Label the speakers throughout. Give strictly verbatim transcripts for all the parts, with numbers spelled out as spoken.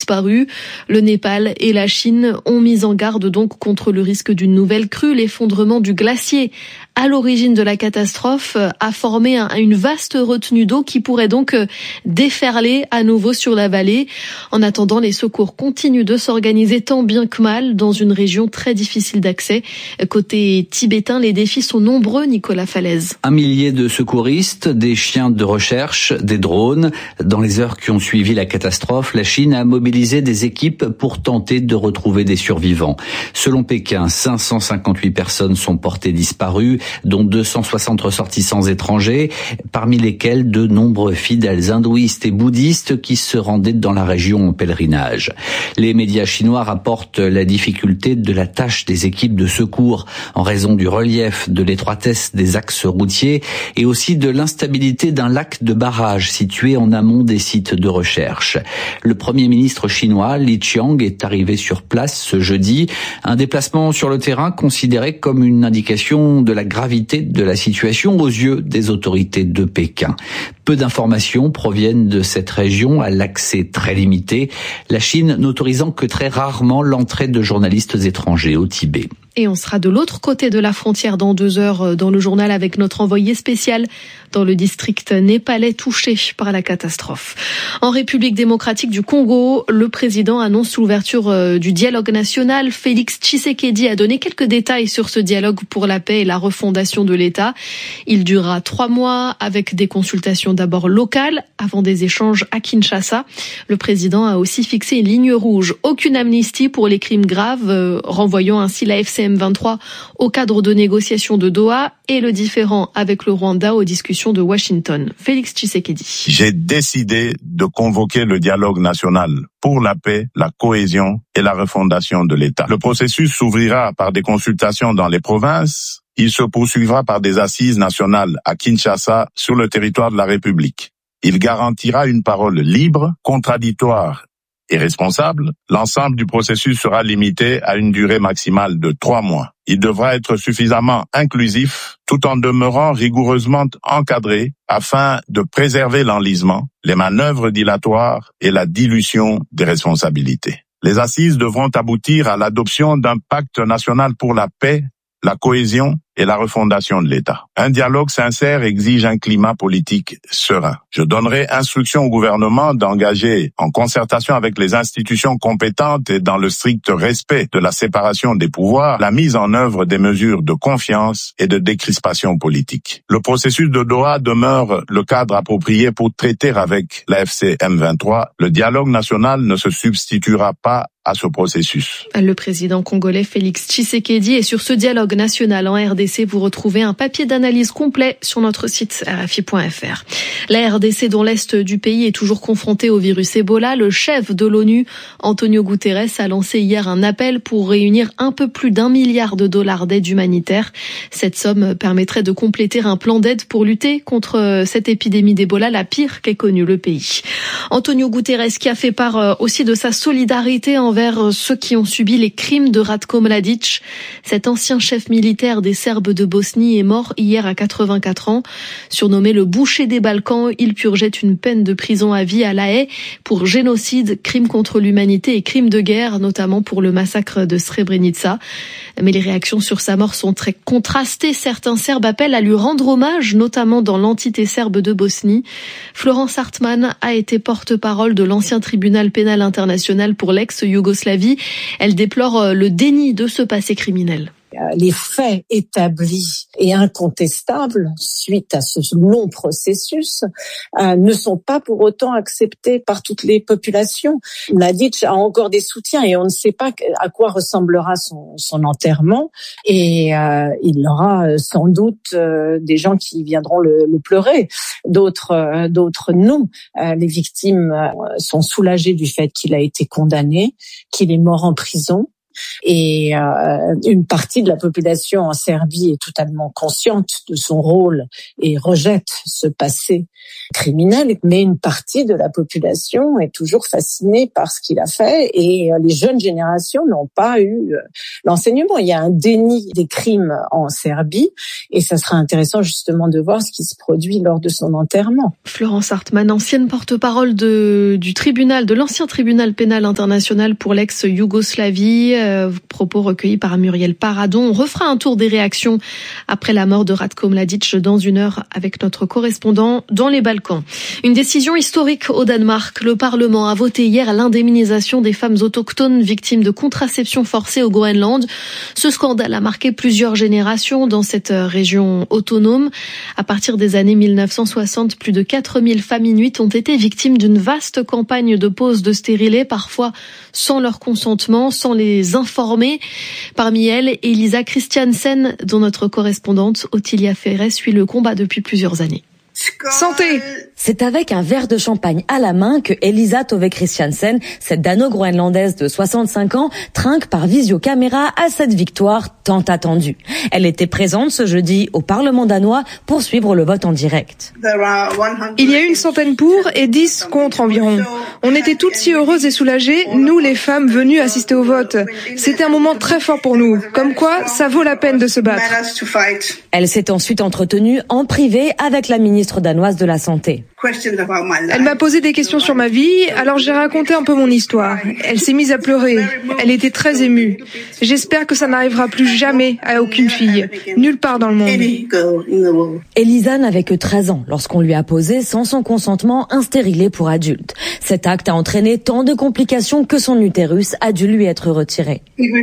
Speaker 1: disparus. Le Népal et la Chine ont mis en garde donc contre le risque d'une nouvelle crue. L'effondrement du glacier à l'origine de la catastrophe a formé un, une vaste retenue d'eau qui pourrait donc déferler à nouveau sur la vallée. En attendant, les secours continuent de s'organiser tant bien que mal dans une région très difficile d'accès. Côté tibétain, les défis sont nombreux, Nicolas Falaise.
Speaker 2: Un millier de secouristes, des chiens de recherche, des drones. Dans les heures qui ont suivi la catastrophe, la Chine a mobilisé des équipes pour tenter de retrouver des survivants. Selon Pékin, cinq cent cinquante-huit personnes sont portées disparues, dont deux cent soixante ressortissants étrangers, parmi lesquels de nombreux fidèles hindouistes et bouddhistes qui se rendaient dans la région en pèlerinage. Les médias chinois rapportent la difficulté de la tâche des équipes de secours en raison du relief, de l'étroitesse des axes routiers et aussi de l'instabilité d'un lac de barrage situé en amont des sites de recherche. Le Premier ministre chinois, Li Qiang, est arrivé sur place ce jeudi. Un déplacement sur le terrain considéré comme une indication de la gravité de la situation aux yeux des autorités de Pékin. Peu d'informations proviennent de cette région à l'accès très limité, la Chine n'autorisant que très rarement l'entrée de journalistes étrangers au Tibet.
Speaker 1: Et on sera de l'autre côté de la frontière dans deux heures dans le journal avec notre envoyé spécial dans le district népalais touché par la catastrophe. En République démocratique du Congo, le président annonce l'ouverture du dialogue national. Félix Tshisekedi a donné quelques détails sur ce dialogue pour la paix et la refondation de l'État. Il durera trois mois avec des consultations d'abord locales avant des échanges à Kinshasa. Le président a aussi fixé une ligne rouge. Aucune amnistie pour les crimes graves, euh, renvoyant ainsi la F C M vingt-trois au cadre de négociations de Doha et le différend avec le Rwanda aux discussions de Washington. Félix Tshisekedi.
Speaker 3: J'ai décidé de convoquer le dialogue national pour la paix, la cohésion et la refondation de l'État. Le processus s'ouvrira par des consultations dans les provinces. Il se poursuivra par des assises nationales à Kinshasa sur le territoire de la République. Il garantira une parole libre, contradictoire et responsable. L'ensemble du processus sera limité à une durée maximale de trois mois. Il devra être suffisamment inclusif tout en demeurant rigoureusement encadré afin de préserver l'enlisement, les manœuvres dilatoires et la dilution des responsabilités. Les assises devront aboutir à l'adoption d'un pacte national pour la paix, la cohésion et la refondation de l'État. Un dialogue sincère exige un climat politique serein. Je donnerai instruction au gouvernement d'engager, en concertation avec les institutions compétentes et dans le strict respect de la séparation des pouvoirs, la mise en œuvre des mesures de confiance et de décrispation politique. Le processus de Doha demeure le cadre approprié pour traiter avec la F C M vingt-trois. Le dialogue national ne se substituera pas à ce processus.
Speaker 1: Le président congolais Félix Tshisekedi est sur ce dialogue national en R D C. Vous retrouvez un papier d'analyse complet sur notre site R F I point F R. La R D C, dont l'est du pays est toujours confronté au virus Ebola, le chef de l'ONU, Antonio Guterres, a lancé hier un appel pour réunir un peu plus d'un milliard de dollars d'aide humanitaire. Cette somme permettrait de compléter un plan d'aide pour lutter contre cette épidémie d'Ebola, la pire qu'ait connue le pays. Antonio Guterres qui a fait part aussi de sa solidarité envers ceux qui ont subi les crimes de Ratko Mladic. Cet ancien chef militaire des Serbes de Bosnie est mort hier à quatre-vingt-quatre ans. Surnommé le boucher des Balkans, il purgeait une peine de prison à vie à La Haye pour génocide, crimes contre l'humanité et crimes de guerre, notamment pour le massacre de Srebrenica. Mais les réactions sur sa mort sont très contrastées. Certains Serbes appellent à lui rendre hommage, notamment dans l'entité serbe de Bosnie. Florence Hartmann a été porte-parole de l'ancien tribunal pénal international pour l'ex-Yougoslavie. Elle déplore le déni de ce passé criminel.
Speaker 4: Les faits établis et incontestables suite à ce long processus euh, ne sont pas pour autant acceptés par toutes les populations. Mladic a encore des soutiens et on ne sait pas à quoi ressemblera son, son enterrement et euh, il aura sans doute euh, des gens qui viendront le, le pleurer, d'autres euh, d'autres non. Euh, les victimes euh, sont soulagées du fait qu'il a été condamné, qu'il est mort en prison. et euh, une partie de la population en Serbie est totalement consciente de son rôle et rejette ce passé criminel, mais une partie de la population est toujours fascinée par ce qu'il a fait et les jeunes générations n'ont pas eu l'enseignement. Il y a un déni des crimes en Serbie et ça sera intéressant justement de voir ce qui se produit lors de son enterrement.
Speaker 1: Florence Hartmann, ancienne porte-parole de, du tribunal, de l'ancien tribunal pénal international pour l'ex-Yougoslavie, euh, propos recueillis par Muriel Paradon. On refera un tour des réactions après la mort de Ratko Mladic dans une heure avec notre correspondant dans les Balkans. Une décision historique au Danemark. Le Parlement a voté hier l'indemnisation des femmes autochtones victimes de contraception forcée au Groenland. Ce scandale a marqué plusieurs générations dans cette région autonome. À partir des années mille neuf cent soixante, plus de quatre mille femmes inuites ont été victimes d'une vaste campagne de pose de stérilés, parfois sans leur consentement, sans les informer. Parmi elles, Elisa Christiansen, dont notre correspondante Ottilia Ferret suit le combat depuis plusieurs années.
Speaker 5: Santé! C'est avec un verre de champagne à la main que Elisa Tove Christiansen, cette dano-groenlandaise de soixante-cinq ans, trinque par visiocaméra à cette victoire tant attendue. Elle était présente ce jeudi au Parlement danois pour suivre le vote en direct.
Speaker 6: Il y a une centaine pour et dix contre environ. On était toutes si heureuses et soulagées, nous les femmes venues assister au vote. C'était un moment très fort pour nous, comme quoi ça vaut la peine de se battre.
Speaker 5: Elle s'est ensuite entretenue en privé avec la ministre danoise de la Santé.
Speaker 6: Elle m'a posé des questions sur ma vie, alors j'ai raconté un peu mon histoire. Elle s'est mise à pleurer. Elle était très émue. J'espère que ça n'arrivera plus jamais à aucune fille, nulle part dans le monde.
Speaker 5: Elisa n'avait que treize ans lorsqu'on lui a posé, sans son consentement, un stérilet pour adulte. Cet acte a entraîné tant de complications que son utérus a dû lui être retiré.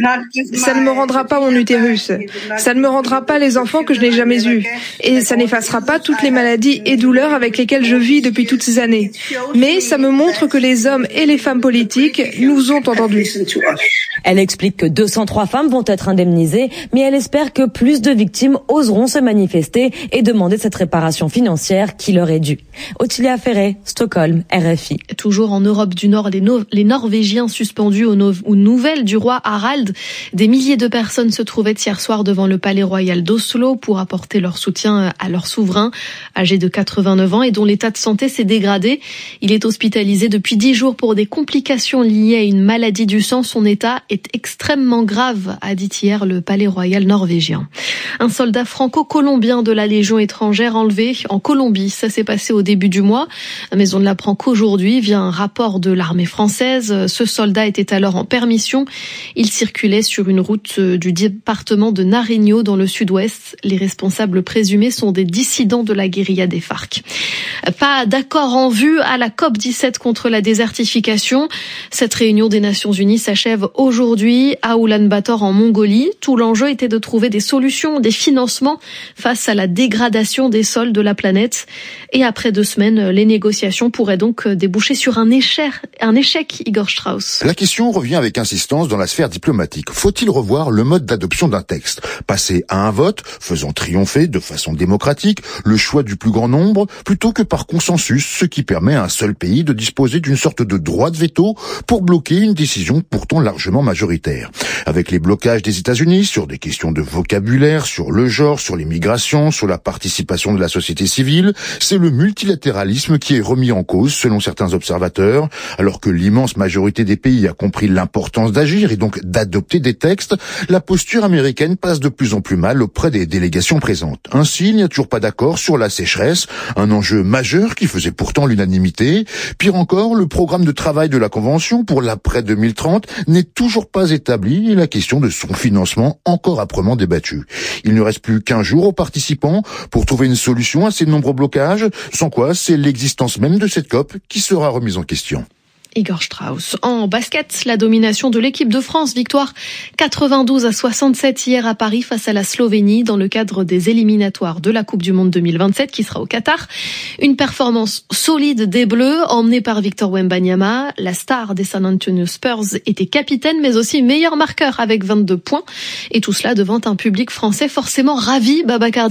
Speaker 6: Ça ne me rendra pas mon utérus. Ça ne me rendra pas les enfants que je n'ai jamais eus. Et ça n'effacera pas toutes les maladies et douleurs avec lesquelles je vis depuis toutes ces années. Mais ça me montre que les hommes et les femmes politiques nous ont entendus.
Speaker 5: Elle explique que deux cent trois femmes vont être indemnisées, mais elle espère que plus de victimes oseront se manifester et demander cette réparation financière qui leur est due. Ottilia Ferret, Stockholm, R F I.
Speaker 1: Toujours en Europe du Nord, les, no- les Norvégiens suspendus aux, no- aux nouvelles du roi Harald. Des milliers de personnes se trouvaient hier soir devant le palais royal d'Oslo pour apporter leur soutien à leur souverain, âgé de quatre-vingt-neuf ans et dont l'état de santé s'est dégradé. Il est hospitalisé depuis dix jours pour des complications liées à une maladie du sang. Son état est extrêmement grave, a dit hier le palais royal norvégien. Un soldat franco-colombien de la Légion étrangère enlevé en Colombie. Ça s'est passé au début du mois, mais on ne l'apprend qu'aujourd'hui via un rapport de l'armée française. Ce soldat était alors en permission. Il circulait sur une route du département de Nariño dans le sud-ouest. Les responsables présumés sont des dissidents de la guérilla des FARC. Pas d'accord en vue à la COP dix-sept contre la désertification. Cette réunion des Nations Unies s'achève aujourd'hui à Oulan-Bator en Mongolie. Tout l'enjeu était de trouver des solutions, des financements face à la dégradation des sols de la planète. Et après deux semaines, les négociations pourraient donc déboucher sur un échec, un échec, Igor Strauss.
Speaker 7: La question revient avec insistance dans la sphère diplomatique. Faut-il revoir le mode d'adoption d'un texte? Passer à un vote, faisant triompher de façon démocratique le choix du plus grand nombre, plutôt que par consensus, ce qui permet à un seul pays de disposer d'une sorte de droit de veto pour bloquer une décision pourtant largement majoritaire. Avec les blocages des États-Unis sur des questions de vocabulaire, sur le genre, sur l'immigration, sur la participation de la société civile, c'est le multilatéralisme qui est remis en cause selon certains observateurs, alors que l'immense majorité des pays a compris l'importance d'agir et donc d'adopter des textes, la posture américaine passe de plus en plus mal auprès des délégations présentes. Ainsi, il n'y a toujours pas d'accord sur la sécheresse, un enjeu majeur qui faisait pourtant l'unanimité. Pire encore, le programme de travail de la Convention pour l'après deux mille trente n'est toujours pas établi et la question de son financement encore âprement débattue. Il ne reste plus qu'un jour aux participants pour trouver une solution à ces nombreux blocages, sans quoi c'est l'existence même de cette COP qui sera remise en question.
Speaker 1: Igor Strauss. En basket, la domination de l'équipe de France. Victoire quatre-vingt-douze à soixante-sept hier à Paris face à la Slovénie dans le cadre des éliminatoires de la Coupe du Monde deux mille vingt-sept qui sera au Qatar. Une performance solide des Bleus emmenée par Victor Wembanyama. La star des San Antonio Spurs était capitaine mais aussi meilleur marqueur avec vingt-deux points. Et tout cela devant un public français forcément ravi, Babacar Diarra.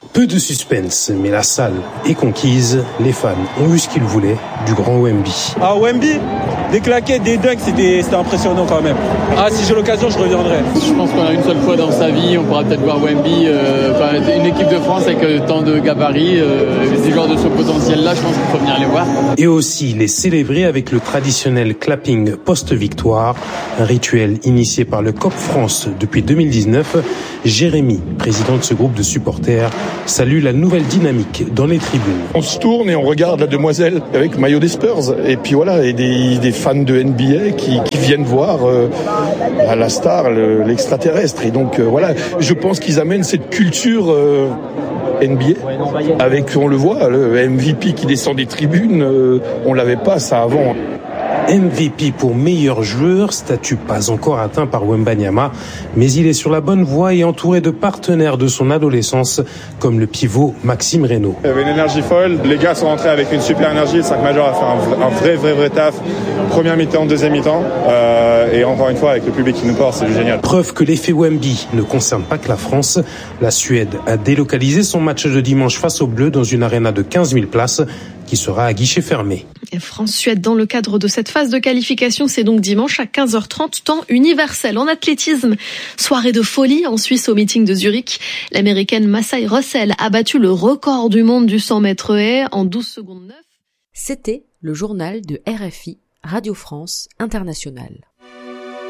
Speaker 8: Peu de suspense, mais la salle est conquise. Les fans ont eu ce qu'ils voulaient du grand Wemby.
Speaker 9: Ah, Wemby, des claquettes, des dunks, c'était, c'était impressionnant quand même. Ah, si j'ai l'occasion, je reviendrai.
Speaker 10: Je pense qu'on a une seule fois dans sa vie, on pourra peut-être voir Wemby, euh, enfin, une équipe de France avec euh, tant de gabarits, euh, des joueurs de ce potentiel-là, je pense qu'il faut venir les voir.
Speaker 8: Et aussi les célébrer avec le traditionnel clapping post-victoire, un rituel initié par le C O P France depuis deux mille dix-neuf. Jérémy, président de ce groupe de supporters, salue la nouvelle dynamique dans les tribunes.
Speaker 11: On se tourne et on regarde la demoiselle avec maillot des Spurs. Et puis voilà, et des, des fans de N B A qui, qui viennent voir euh, la star, le, l'extraterrestre. Et donc euh, voilà, je pense qu'ils amènent cette culture euh, N B A. Avec, on le voit, le M V P qui descend des tribunes, euh, on l'avait pas ça avant.
Speaker 8: M V P pour meilleur joueur, statut pas encore atteint par Wembanyama, mais il est sur la bonne voie et entouré de partenaires de son adolescence, comme le pivot Maxime Reynaud.
Speaker 12: Il y avait une énergie folle, les gars sont rentrés avec une super énergie, le cinq major a fait un, un vrai, vrai, vrai taf, première mi-temps, deuxième mi-temps, euh, et encore une fois avec le public qui nous porte, c'est génial.
Speaker 8: Preuve que l'effet Wemby ne concerne pas que la France, la Suède a délocalisé son match de dimanche face aux Bleus dans une arena de quinze mille places, qui sera à guichet fermé.
Speaker 1: Et France-Suède, dans le cadre de cette phase de qualification, c'est donc dimanche à quinze heures trente, temps universel. En athlétisme, soirée de folie en Suisse au meeting de Zurich. L'américaine Massai Russell a battu le record du monde du cent mètres haies en douze secondes neuf.
Speaker 13: C'était le journal de R F I, Radio France Internationale.